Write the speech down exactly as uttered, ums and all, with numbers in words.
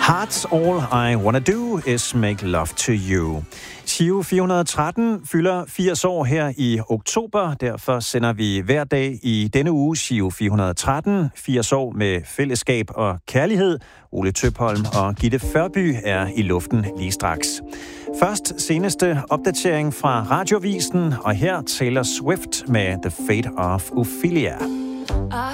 Hearts All I Wanna Do Is Make Love To You. Giro fire hundrede og tretten fylder firs år her i oktober. Derfor sender vi hver dag i denne uge Giro fire hundrede og tretten. firs år med fællesskab og kærlighed. Ole Tøpholm og Gitte Førby er i luften lige straks. Først seneste opdatering fra Radiovisen, og her Taylor Swift med The Fate of Ophelia.